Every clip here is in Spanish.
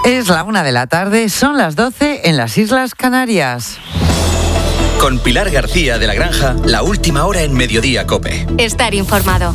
Es la 1:00 p.m, son las 12 en las Islas Canarias. Con Pilar García de la Granja, la última hora en Mediodía COPE. Estar informado.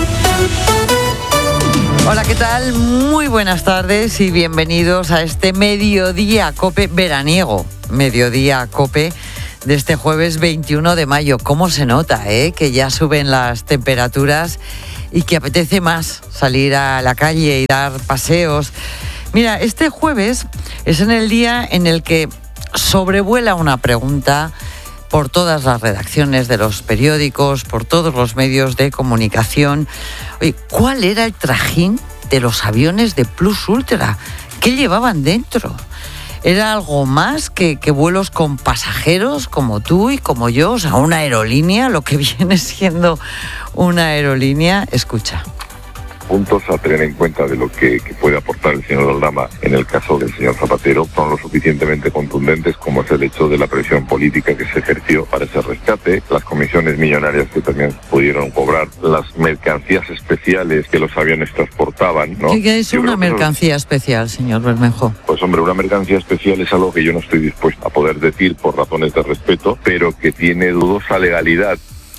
Hola, ¿qué tal? Muy buenas tardes y bienvenidos a este Mediodía COPE veraniego. Mediodía COPE de este jueves 21 de mayo. ¿Cómo se nota, que ya suben las temperaturas y que apetece más salir a la calle y dar paseos? Mira, este jueves es en el día en el que sobrevuela una pregunta por todas las redacciones de los periódicos, por todos los medios de comunicación. Oye, ¿cuál era el trajín de los aviones de Plus Ultra? ¿Qué llevaban dentro? ¿Era algo más que vuelos con pasajeros como tú y como yo? O sea, una aerolínea, lo que viene siendo una aerolínea. Escucha. Puntos a tener en cuenta de lo que puede aportar el señor Aldama en el caso del señor Zapatero son lo suficientemente contundentes como es el hecho de la presión política que se ejerció para ese rescate, las comisiones millonarias que también pudieron cobrar, las mercancías especiales que los aviones transportaban, ¿no? ¿Qué es una mercancía especial, señor Bermejo? Pues hombre, una mercancía especial es algo que yo no estoy dispuesto a poder decir por razones de respeto, pero que tiene dudosa legalidad.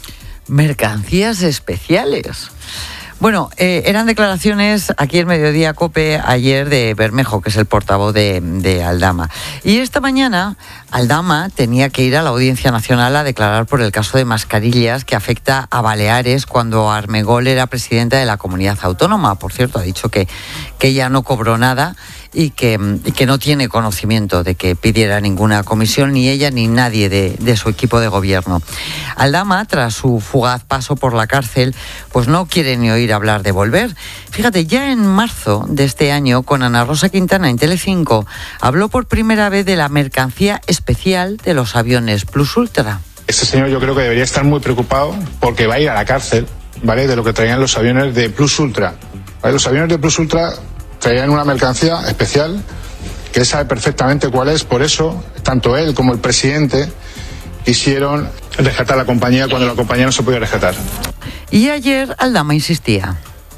Mercancías especiales. Bueno, eran declaraciones aquí en Mediodía COPE ayer de Bermejo, que es el portavoz de Aldama. Y esta mañana Aldama tenía que ir a la Audiencia Nacional a declarar por el caso de mascarillas que afecta a Baleares cuando Armengol era presidenta de la comunidad autónoma. Por cierto, ha dicho que ella no cobró nada y que no tiene conocimiento de que pidiera ninguna comisión, ni ella ni nadie de su equipo de gobierno. Aldama, tras su fugaz paso por la cárcel, pues no quiere ni oír hablar de volver. Fíjate, ya en marzo de este año, con Ana Rosa Quintana en Telecinco, habló por primera vez de la mercancía especial de los aviones Plus Ultra. Este señor yo creo que debería estar muy preocupado porque va a ir a la cárcel, ¿vale?, de lo que traían los aviones de Plus Ultra. ¿Vale? Los aviones de Plus Ultra traían una mercancía especial que él sabe perfectamente cuál es, por eso tanto él como el presidente quisieron rescatar la compañía cuando la compañía no se podía rescatar. Y ayer Aldama insistía.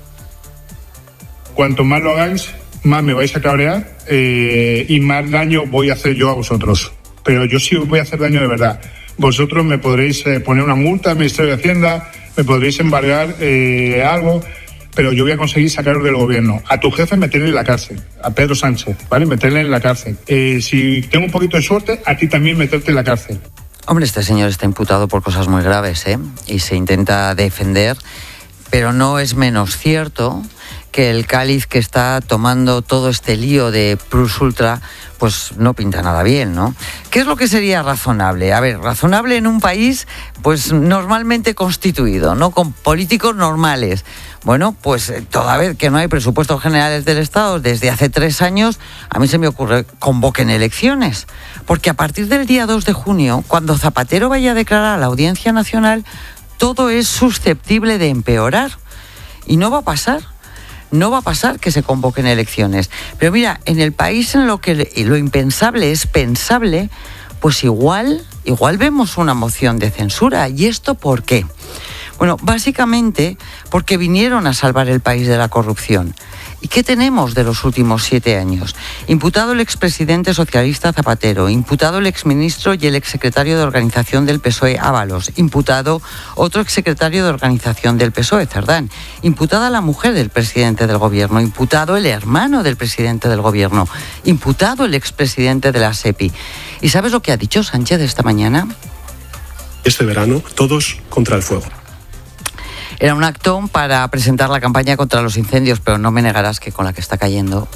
Cuanto más lo hagáis, más me vais a cabrear y más daño voy a hacer yo a vosotros. Pero yo sí os voy a hacer daño de verdad. Vosotros me podréis poner una multa al Ministerio de Hacienda, me podréis embargar algo, pero yo voy a conseguir sacaros del gobierno. A tu jefe meterle en la cárcel, a Pedro Sánchez, ¿vale? Meterle en la cárcel. Si tengo un poquito de suerte, a ti también meterte en la cárcel. Hombre, este señor está imputado por cosas muy graves, y se intenta defender, pero no es menos cierto que el cáliz que está tomando todo este lío de Plus Ultra, pues no pinta nada bien, ¿no? ¿Qué es lo que sería razonable? A ver, razonable en un país, pues normalmente constituido, ¿no? Con políticos normales. Bueno, pues toda vez que no hay presupuestos generales del Estado desde hace 3 años, a mí se me ocurre, convoquen elecciones. Porque a partir del día 2 de junio, cuando Zapatero vaya a declarar a la Audiencia Nacional, todo es susceptible de empeorar. Y no va a pasar. No va a pasar que se convoquen elecciones. Pero mira, en el país en lo que lo impensable es pensable, pues igual vemos una moción de censura. ¿Y esto por qué? Bueno, básicamente porque vinieron a salvar el país de la corrupción. ¿Y qué tenemos de los últimos 7 años? Imputado el expresidente socialista Zapatero, imputado el exministro y el exsecretario de Organización del PSOE Ábalos, imputado otro exsecretario de Organización del PSOE, Cerdán, imputada la mujer del presidente del gobierno, imputado el hermano del presidente del gobierno, imputado el expresidente de la SEPI. ¿Y sabes lo que ha dicho Sánchez esta mañana? Este verano, todos contra el fuego. Era un acto para presentar la campaña contra los incendios, pero no me negarás que con la que está cayendo.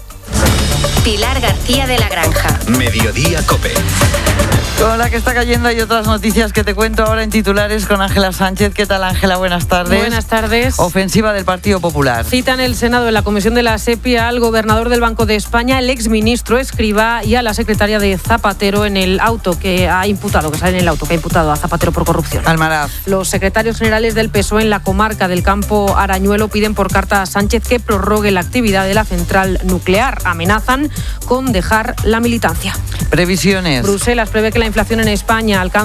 Pilar García de la Granja. Mediodía COPE. Con la que está cayendo hay otras noticias que te cuento ahora en titulares con Ángela Sánchez. ¿Qué tal, Ángela? Buenas tardes. Buenas tardes. Ofensiva del Partido Popular. Cita en el Senado, en la comisión de la SEPI, al gobernador del Banco de España, el exministro Escrivá, y a la secretaria de Zapatero en el auto que ha imputado, que sale en el auto que ha imputado a Zapatero por corrupción. Almaraz. Los secretarios generales del PSOE en la comarca del Campo Arañuelo piden por carta a Sánchez que prorrogue la actividad de la central nuclear. Amenazan con dejar la militancia. Previsiones. Bruselas prevé que la inflación en España alcance